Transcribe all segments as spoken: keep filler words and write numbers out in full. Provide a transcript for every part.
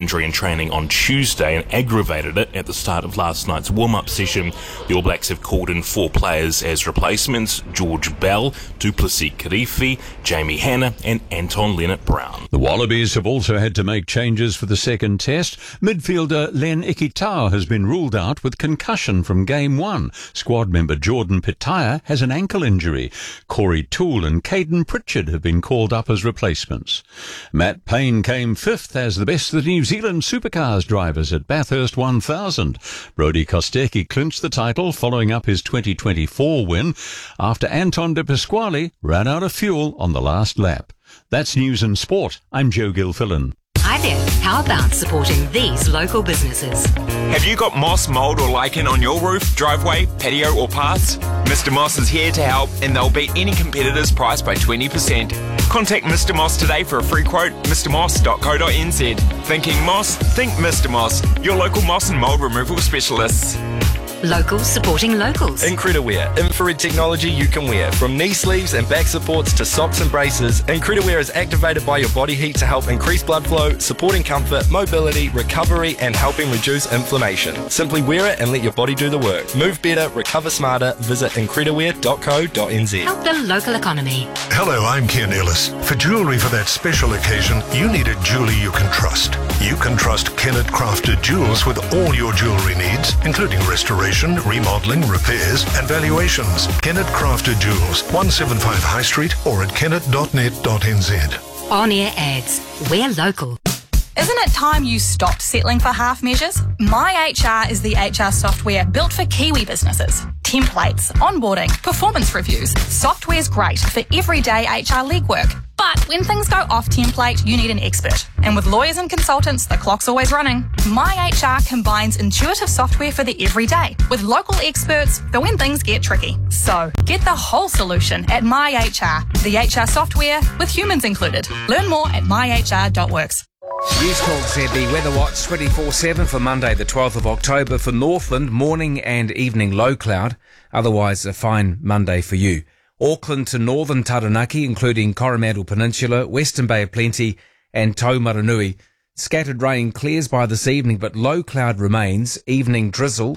injury in training on Tuesday and aggravated it at the start of last night's warm-up session. The All Blacks have called in four players as replacements: George Bell, Du Plessis-Kirifi, Jamie Hanna and Anton Leonard-Brown. The Wallabies have also had to make changes for the second test. Midfielder Len Ikitau has been ruled out with concussion from game one. Squad member Jordan Pitaya has an ankle injury. Corey Toole and Caden Pritchard have been called up as replacements. Matt Payne came fifth as the best of the New Zealand supercars drivers at Bathurst one thousand. Brodie Kostecki clinched the title following up his twenty twenty-four win after Anton De Pasquale ran out of fuel on the last lap. That's News and Sport. I'm Joe Gilfillan. Hi there. How about supporting these local businesses? Have you got moss, mould or lichen on your roof, driveway, patio or paths? Mister Moss is here to help and they'll beat any competitor's price by twenty percent. Contact Mister Moss today for a free quote, mister moss dot co dot n z. Thinking moss? Think Mister Moss, your local moss and mould removal specialists. Locals supporting locals. Incrediwear, infrared technology you can wear. From knee sleeves and back supports to socks and braces, Incrediwear is activated by your body heat to help increase blood flow, supporting comfort, mobility, recovery and helping reduce inflammation. Simply wear it and let your body do the work. Move better, recover smarter. Visit incrediwear dot co dot n z. Help the local economy. Hello, I'm Ken Ellis. For jewellery for that special occasion, you need a jeweller you can trust. You can trust Kennett Crafted Jewels with all your jewellery needs, including restoration, remodelling, repairs and valuations. Kennett Crafted Jewels, one seventy-five High Street or at kennett dot net dot n z. On-air ads. We're local. Isn't it time you stopped settling for half measures? My H R is the H R software built for Kiwi businesses. Templates, onboarding, performance reviews. Software's great for everyday H R legwork. But when things go off template, you need an expert. And with lawyers and consultants, the clock's always running. My H R combines intuitive software for the everyday with local experts for when things get tricky. So get the whole solution at My H R, the H R software with humans included. Learn more at my h r dot works. News Talk Z B Weather Watch twenty-four seven for Monday the twelfth of October. For Northland, morning and evening low cloud. Otherwise a fine Monday for you. Auckland to northern Taranaki, including Coromandel Peninsula, Western Bay of Plenty and Taumaranui. Scattered rain clears by this evening, but low cloud remains. Evening drizzle.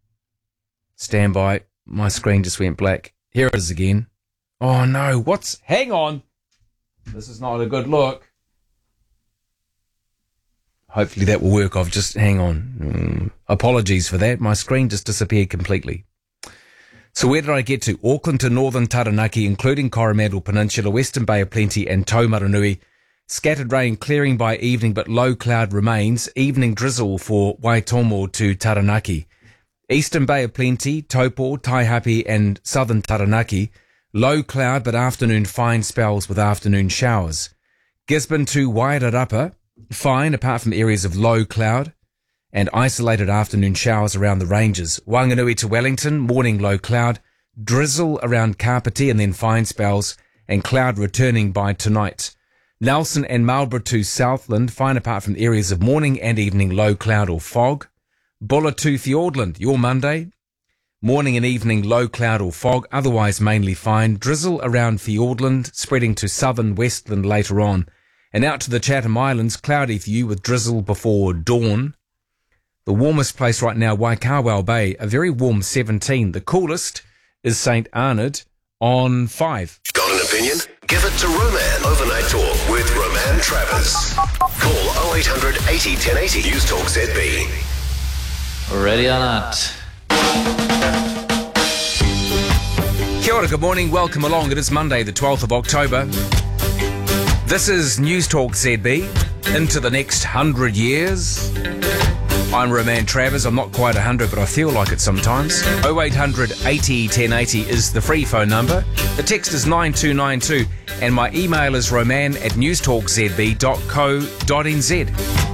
Stand by. My screen just went black. Here it is again. Oh no, what's... Hang on. This is not a good look. Hopefully that will work. I've just... Hang on. Mm, apologies for that. My screen just disappeared completely. So where did I get to? Auckland to northern Taranaki, including Coromandel Peninsula, Western Bay of Plenty and Taumaranui. Scattered rain clearing by evening, but low cloud remains. Evening drizzle for Waitomo to Taranaki. Eastern Bay of Plenty, Taupo, Taihape and southern Taranaki. Low cloud, but afternoon fine spells with afternoon showers. Gisborne to Wairarapa, fine apart from areas of low cloud and isolated afternoon showers around the ranges. Wanganui to Wellington, morning low cloud, drizzle around Kapiti and then fine spells, and cloud returning by tonight. Nelson and Marlborough to Southland, fine apart from areas of morning and evening low cloud or fog. Bulla to Fiordland, your Monday, morning and evening low cloud or fog, otherwise mainly fine. Drizzle around Fiordland, spreading to southern Westland later on. And out to the Chatham Islands, cloudy for you with drizzle before dawn. The warmest place right now, Waikawau Bay, a very warm seventeen. The coolest is Saint Arnaud on five. Got an opinion? Give it to Roman. Overnight Talk with Roman Travers. Call oh eight hundred eighty ten eighty. News Talk Z B. Ready or not? Kia ora, good morning. Welcome along. It is Monday, the twelfth of October. This is News Talk Z B. Into the next hundred years. I'm Roman Travers. I'm not quite one hundred, but I feel like it sometimes. oh eight hundred eighty ten eighty is the free phone number. The text is nine two nine two, and my email is roman at news talk z b dot co dot n z.